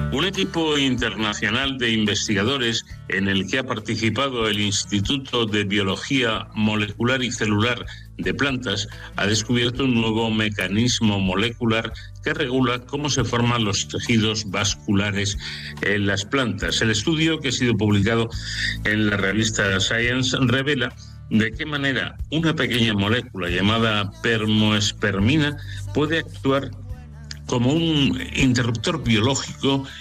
Un equipo internacional de investigadores en el que ha participado el Instituto de Biología Molecular y Celular de Plantas ha descubierto un nuevo mecanismo molecular que regula cómo se forman los tejidos vasculares en las plantas. El estudio, que ha sido publicado en la revista Science, revela de qué manera una pequeña molécula llamada permoespermina puede actuar como un interruptor biológico